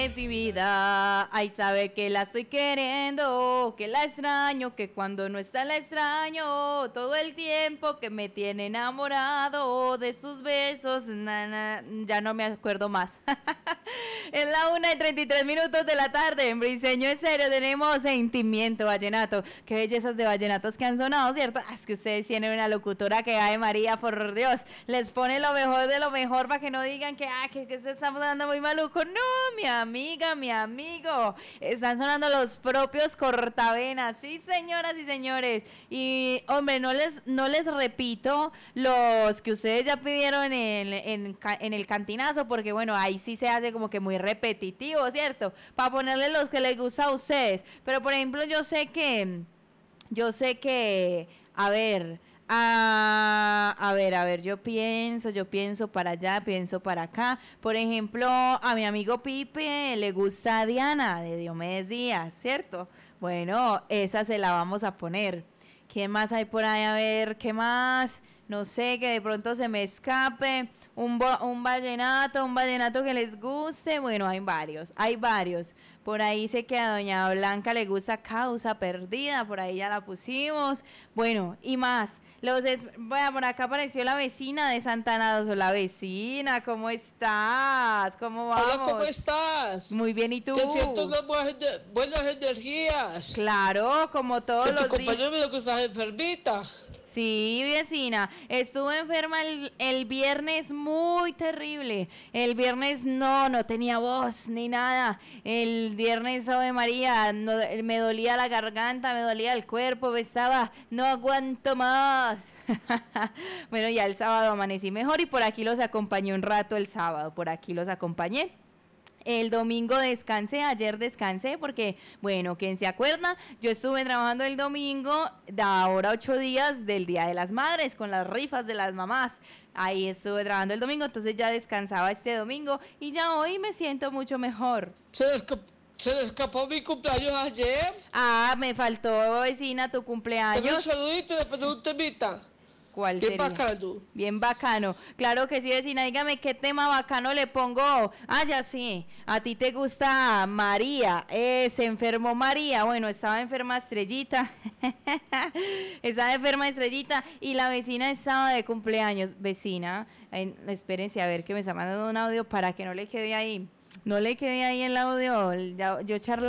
Mi vida, ay, sabe que la estoy queriendo, que la extraño, que cuando no está la extraño, todo el tiempo que me tiene enamorado de sus besos, ya no me acuerdo más. Es la 1:33 de la tarde, en Briseño es serio, tenemos sentimiento vallenato, qué bellezas de vallenatos que han sonado, ¿cierto? Es que ustedes tienen una locutora que, ay María, por Dios, les pone lo mejor de lo mejor para que no digan que se están dando muy maluco, no, mi amiga, mi amigo, están sonando los propios cortavenas, sí señoras y señores, y hombre, no les repito los que ustedes ya pidieron en el cantinazo, porque bueno, ahí sí se hace como que muy repetitivo, ¿cierto? Para ponerle los que les gusta a ustedes, pero por ejemplo yo sé que, a ver, yo pienso para allá, pienso para acá. Por ejemplo, a mi amigo Pipe le gusta Diana de Diomedes Díaz, ¿cierto? Bueno, esa se la vamos a poner. ¿Qué más hay por ahí? A ver, ¿qué más? No sé, que de pronto se me escape. Un vallenato que les guste. Bueno, hay varios. Por ahí sé que a doña Blanca le gusta Causa Perdida, por ahí ya la pusimos. Bueno, y más. Bueno, por acá apareció la vecina de Santana Dos. La vecina, ¿cómo estás? ¿Cómo vamos? Hola, ¿cómo estás? Muy bien, ¿y tú? Te siento unas buenas energías. Claro, como todos Que tu los días. compañero me dijo que estás enfermita. Sí, vecina, estuve enferma el viernes muy terrible. El viernes no tenía voz ni nada. El viernes, Ave María, no, me dolía la garganta, me dolía el cuerpo, no aguanto más. Bueno, ya el sábado amanecí mejor y por aquí los acompañé un rato el sábado, por aquí los acompañé. El domingo descansé, ayer descansé porque, bueno, quien se acuerda, yo estuve trabajando el domingo, ahora 8 días del Día de las Madres, con las rifas de las mamás. Ahí estuve trabajando el domingo, entonces ya descansaba este domingo y ya hoy me siento mucho mejor. Se le escapó mi cumpleaños ayer. Ah, me faltó, vecina, tu cumpleaños. Dame un saludito y después un temita. ¿Cuál Bien sería? bacano. Bien bacano. Claro que sí, vecina. Dígame qué tema bacano le pongo. Ah, ya sí. A ti te gusta María. Se enfermó María. Bueno, estaba enferma Estrellita. Estaba enferma Estrellita. Y la vecina estaba de cumpleaños. Vecina, espérense a ver que me está mandando un audio para que no le quede ahí. No le quede ahí el audio. Yo charlaba.